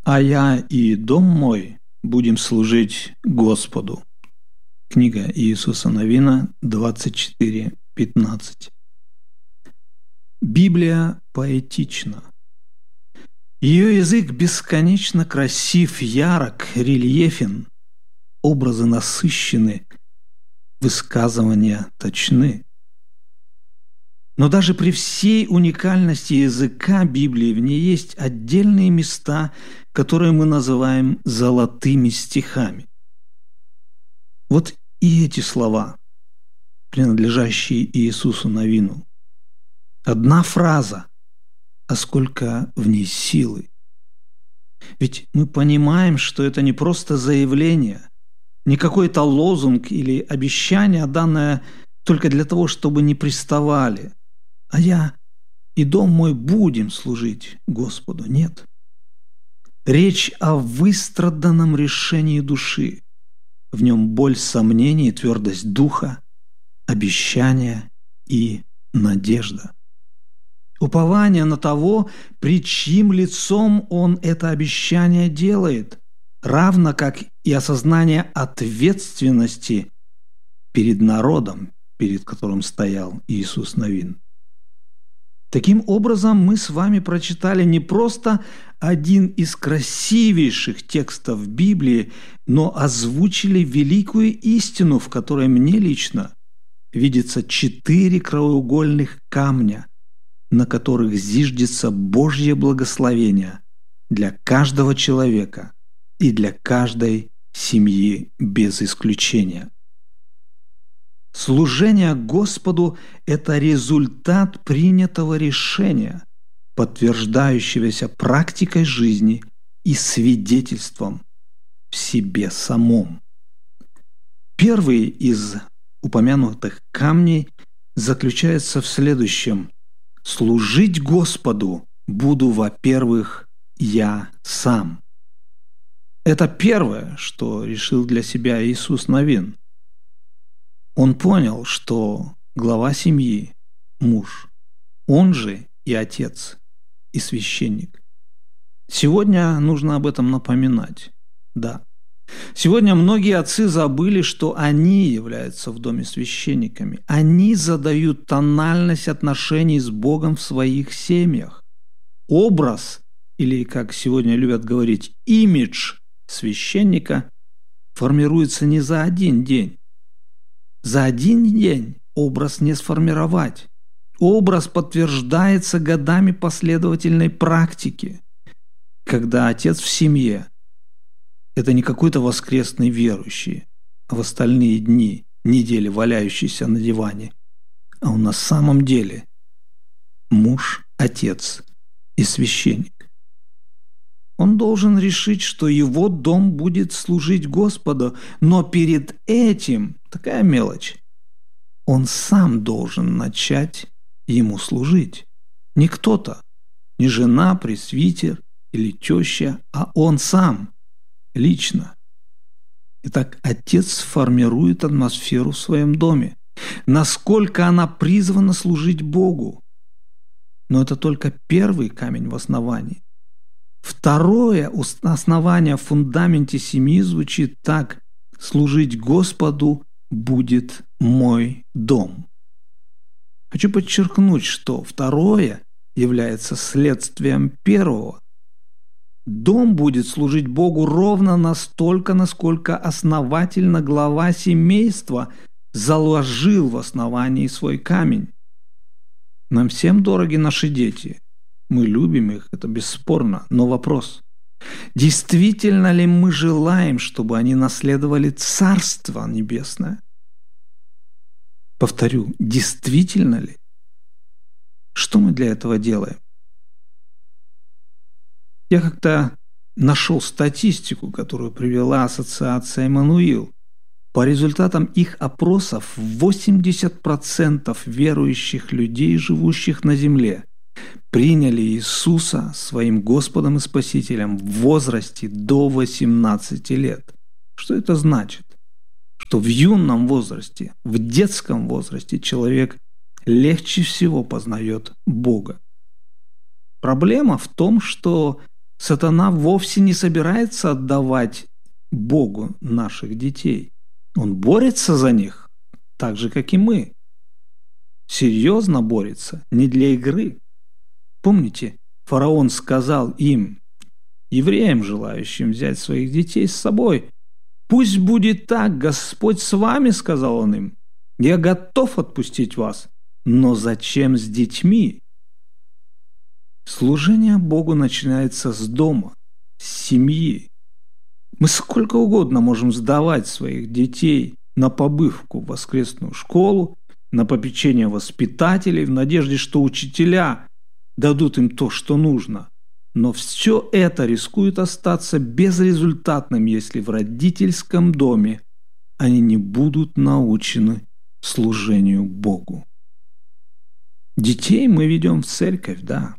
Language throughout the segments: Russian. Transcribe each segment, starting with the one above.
«А я и дом мой будем служить Господу». Книга Иисуса Навина 24:15. Библия поэтична. Ее язык бесконечно красив, ярок, рельефен, образы насыщены, высказывания точны. Но даже при всей уникальности языка Библии в ней есть отдельные места, которые мы называем золотыми стихами. Вот и эти слова, принадлежащие Иисусу Навину. Одна фраза, а сколько в ней силы. Ведь мы понимаем, что это не просто заявление, не какой-то лозунг или обещание, данное только для того, чтобы не приставали. А я и дом мой будем служить Господу. Нет. Речь о выстраданном решении души. В нем боль сомнений, твердость духа, обещание и надежда. Упование на того, пред чьим лицом он это обещание делает, равно как и осознание ответственности перед народом, перед которым стоял Иисус Навин. Таким образом, мы с вами прочитали не просто один из красивейших текстов Библии, но озвучили великую истину, в которой мне лично видится 4 краеугольных камня, на которых зиждется Божье благословение для каждого человека и для каждой семьи без исключения. Служение Господу – это результат принятого решения, подтверждающегося практикой жизни и свидетельством в себе самом. Первый из упомянутых камней заключается в следующем: «Служить Господу буду, во-первых, я сам». Это первое, что решил для себя Иисус Навин. Он понял, что глава семьи – муж, он же и отец, и священник. Сегодня нужно об этом напоминать. Да. Сегодня многие отцы забыли, что они являются в доме священниками. Они задают тональность отношений с Богом в своих семьях. Образ, или, как сегодня любят говорить, имидж священника формируется не за один день. За один день образ не сформировать. Образ подтверждается годами последовательной практики, когда отец в семье – это не какой-то воскресный верующий, а в остальные дни, недели валяющийся на диване, а он на самом деле муж, отец и священник. Он должен решить, что его дом будет служить Господу, но перед этим, такая мелочь, он сам должен начать ему служить. Не кто-то, не жена, пресвитер или теща, а он сам, лично. Итак, отец формирует атмосферу в своем доме. Насколько она призвана служить Богу. Но это только первый камень в основании. Второе основание в фундаменте семьи звучит так: «Служить Господу будет мой дом». Хочу подчеркнуть, что второе является следствием первого. Дом будет служить Богу ровно настолько, насколько основательно глава семейства заложил в основании свой камень. Нам всем дороги наши дети. Мы любим их, это бесспорно. Но вопрос: действительно ли мы желаем, чтобы они наследовали Царство Небесное? Повторю, действительно ли? Что мы для этого делаем? Я как-то нашел статистику, которую привела ассоциация «Эммануил». По результатам их опросов 80% верующих людей, живущих на земле, приняли Иисуса своим Господом и Спасителем в возрасте до 18 лет. Что это значит? Что в юном возрасте, в детском возрасте человек легче всего познает Бога. Проблема в том, что Сатана вовсе не собирается отдавать Богу наших детей. Он борется за них, так же, как и мы. Серьезно борется, не для игры. Помните, фараон сказал им, евреям, желающим взять своих детей с собой: «Пусть будет так, Господь с вами», — сказал он им. «Я готов отпустить вас, но зачем с детьми?» Служение Богу начинается с дома, с семьи. Мы сколько угодно можем сдавать своих детей на побывку в воскресную школу, на попечение воспитателей, в надежде, что учителя дадут им то, что нужно. Но все это рискует остаться безрезультатным, если в родительском доме они не будут научены служению Богу. Детей мы ведем в церковь, да.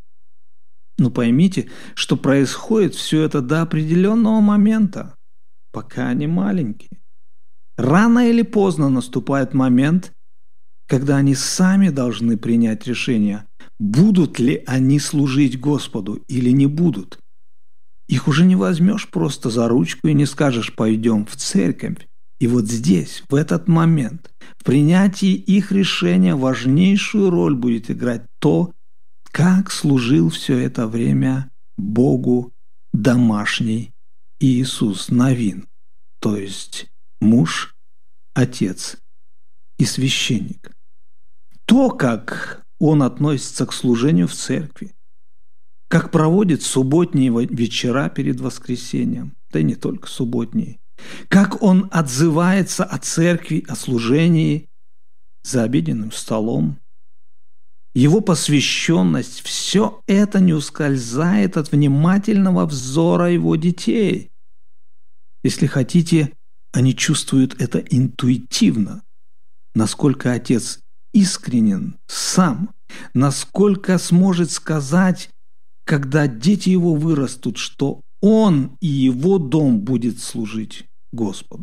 Но поймите, что происходит все это до определенного момента, пока они маленькие. Рано или поздно наступает момент, когда они сами должны принять решение, будут ли они служить Господу или не будут. Их уже не возьмешь просто за ручку и не скажешь: «Пойдем в церковь». И вот здесь, в этот момент, в принятии их решения важнейшую роль будет играть то, как служил все это время Богу домашний Иисус Навин, то есть муж, отец и священник. То, как он относится к служению в церкви, как проводит субботние вечера перед воскресением, да и не только субботние, как он отзывается о церкви, о служении за обеденным столом, его посвященность, все это не ускользает от внимательного взора его детей. Если хотите, они чувствуют это интуитивно, насколько отец искренен сам, насколько сможет сказать, когда дети его вырастут, что он и его дом будет служить Господу.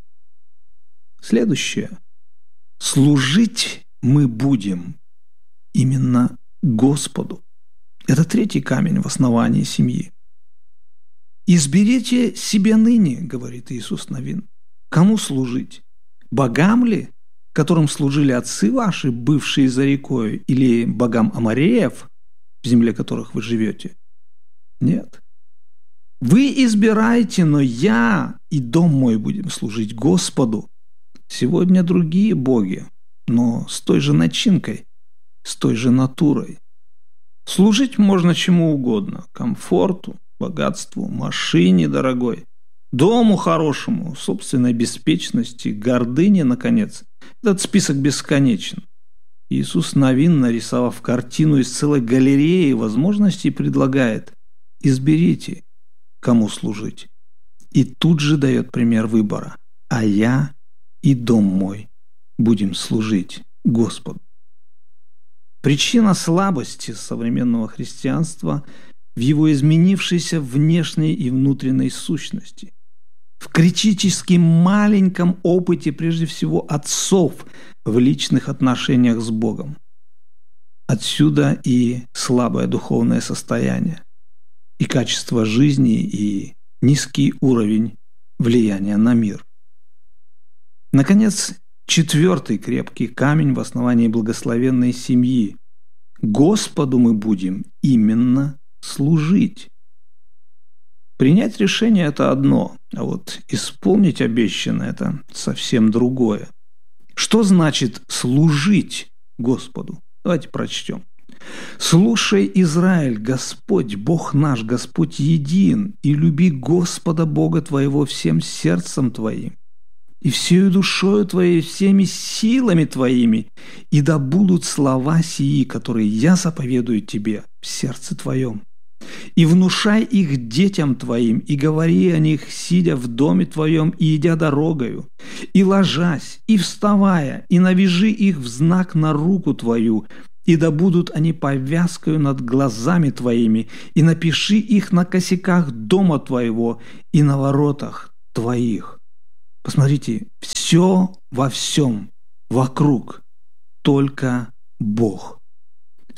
Следующее. Служить мы будем именно Господу. Это третий камень в основании семьи. «Изберите себе ныне, — говорит Иисус Навин, — кому служить? Богам ли, которым служили отцы ваши, бывшие за рекою, или богам амореев, в земле которых вы живете? Нет. Вы избираете, но я и дом мой будем служить Господу. Сегодня другие боги, но с той же начинкой, с той же натурой. Служить можно чему угодно: комфорту, богатству, машине дорогой, дому хорошему, собственной беспечности, гордыне, наконец. Этот список бесконечен. Иисус Навин, нарисовав картину из целой галереи возможностей, предлагает: изберите, кому служить. И тут же дает пример выбора: а я и дом мой будем служить Господу. Причина слабости современного христианства в его изменившейся внешней и внутренней сущности, в критически маленьком опыте, прежде всего, отцов в личных отношениях с Богом. Отсюда и слабое духовное состояние, и качество жизни, и низкий уровень влияния на мир. Наконец, четвертый крепкий камень в основании благословенной семьи. Господу мы будем именно служить. Принять решение – это одно, а вот исполнить обещанное – это совсем другое. Что значит служить Господу? Давайте прочтем. «Слушай, Израиль, Господь, Бог наш, Господь един, и люби Господа Бога твоего всем сердцем твоим, и всею душою твоей, всеми силами твоими, и да будут слова сии, которые я заповедую тебе в сердце твоем. И внушай их детям твоим, и говори о них, сидя в доме твоем и идя дорогою, и ложась, и вставая, и навяжи их в знак на руку твою, и да будут они повязкою над глазами твоими, и напиши их на косяках дома твоего и на воротах твоих». Посмотрите, все во всем вокруг только Бог.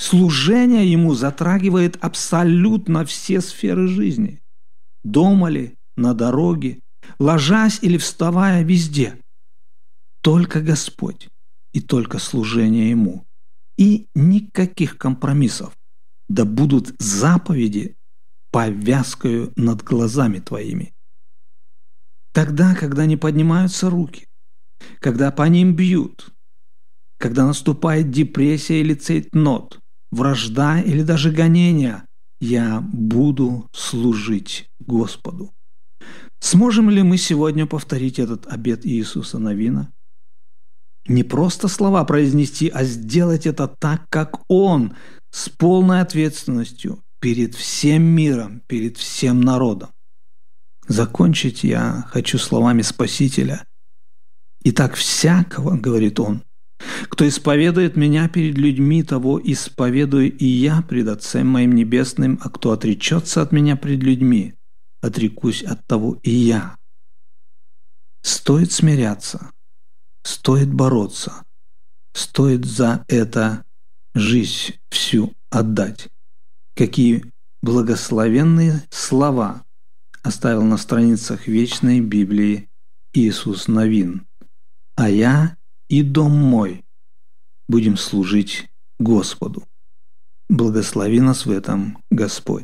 Служение Ему затрагивает абсолютно все сферы жизни. Дома ли, на дороге, ложась или вставая, везде. Только Господь и только служение Ему. И никаких компромиссов. Да будут заповеди повязкою над глазами твоими. Тогда, когда не поднимаются руки, когда по ним бьют, когда наступает депрессия или цейтнот, вражда или даже гонение, я буду служить Господу. Сможем ли мы сегодня повторить этот обет Иисуса Навина? Не просто слова произнести, а сделать это так, как Он, с полной ответственностью перед всем миром, перед всем народом. Закончить я хочу словами Спасителя. «Итак, всякого, — говорит Он, — кто исповедует Меня перед людьми, того исповедую и Я пред Отцем Моим Небесным, а кто отречется от Меня пред людьми, отрекусь от того и Я». Стоит смиряться, стоит бороться, стоит за это жизнь всю отдать. Какие благословенные слова оставил на страницах вечной Библии Иисус Навин. «А я и дом мой будем служить Господу». Благослови нас в этом Господь.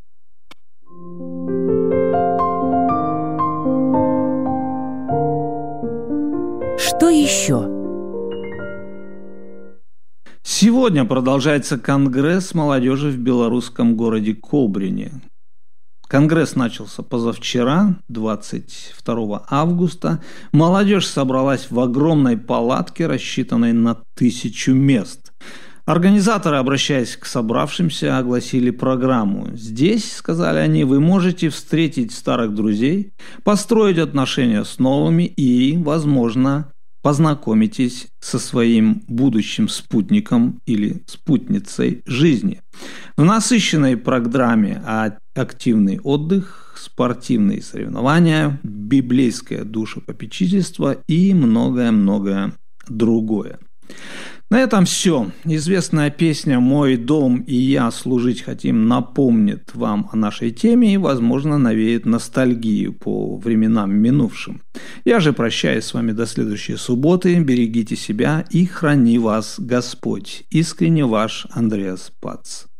Что еще? Сегодня продолжается конгресс молодежи в белорусском городе Кобрине. Конгресс начался позавчера, 22 августа. Молодежь собралась в огромной палатке, рассчитанной на 1000 мест. Организаторы, обращаясь к собравшимся, огласили программу. Здесь, сказали они, вы можете встретить старых друзей, построить отношения с новыми и, возможно, познакомитесь со своим будущим спутником или спутницей жизни. В насыщенной программе активный отдых, спортивные соревнования, библейское душепопечительство и многое-многое другое. На этом все. Известная песня «Мой дом и я служить хотим» напомнит вам о нашей теме и, возможно, навеет ностальгию по временам минувшим. Я же прощаюсь с вами до следующей субботы. Берегите себя и храни вас Господь. Искренне ваш Андреас Пац.